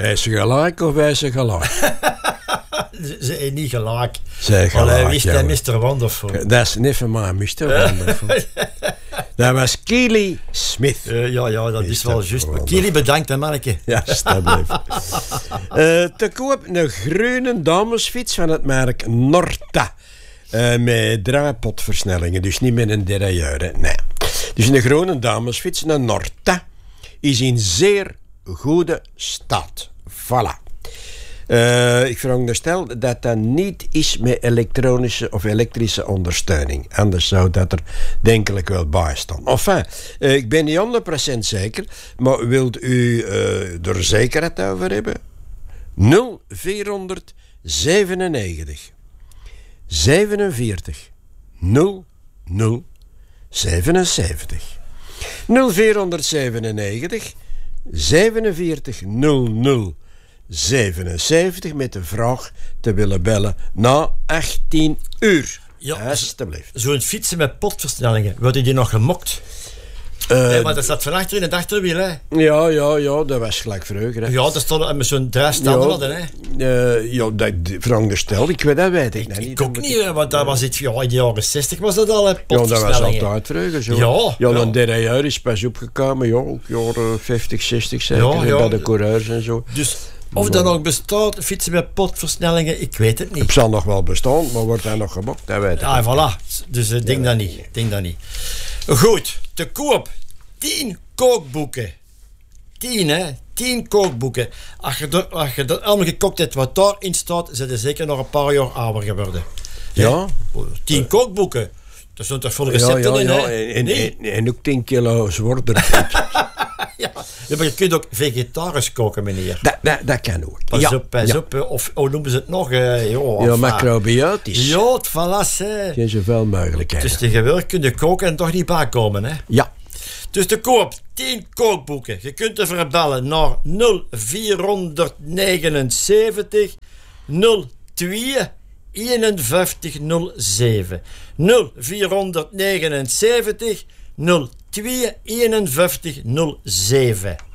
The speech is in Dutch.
Is ze gelijk of is ze gelijk? Ze is niet gelijk. Zeg gelijk, wist hij Mr. Wonderful. Dat is niet van mij, Mr. Wonderful. Dat was Keely Smith. Ja, dat is wel juist. Keely, bedankt, hè, manneke. Ja, alsjeblieft. Te koop een groene damesfiets van het merk Norta. Met draaipotversnellingen, dus niet met een derailleur. Nee. Dus een groene damesfiets, een Norta, is in zeer goede staat. Voilà. Ik veronderstel dat dat niet is met elektronische of elektrische ondersteuning. Anders zou dat er denkelijk wel bij staan. Enfin, ik ben niet 100% zeker, maar wilt u er zekerheid over hebben? 0497 47 00 77 0497 47 00 77 met de vraag te willen bellen na 18 uur. Ja, alsjeblieft. Zo'n fietsen met potversnellingen, wordt die nog gemokt? Maar dat staat van achter in het achterwiel, hè? Ja, dat was gelijk vroeger. Hè. Ja, dat stond met zo'n draaistandaard, hè? Dat veronderstel, dat weet ik niet. Ik ook niet, want dat was iets, in de jaren 60 was dat al, hè? Ja, dat was altijd vroeger zo. Ja. Een derailleur is pas opgekomen, ook jaren 50, 60 zeker, bij de coureurs en zo. Dus of dat nog bestaat, fietsen met potversnellingen, ik weet het niet. Het zal nog wel bestaan, maar wordt dat nog gemokt? Dat weet ik niet. Voilà. Dus ik denk dat niet. Goed, te koop 10 kookboeken. 10, hè? 10 kookboeken. Als je dat allemaal gekookt hebt wat daarin staat, zijn er zeker nog een paar jaar ouder geworden. Ja? 10 kookboeken. Dat zijn toch veel recepten in, hè? En ook 10 kilo zwaarder. Ja, maar je kunt ook vegetarisch koken, meneer. Dat kan ook. Pas op. Of hoe noemen ze het nog? Macrobiotisch. Ja, het voilà, hè. Geen zoveel mogelijkheden. Dus tegenwoordig kun je koken en toch niet bijkomen, hè? Ja. Dus te koop 10 kookboeken. Je kunt er verbellen naar 0479 02 5107. 0479 02 5107.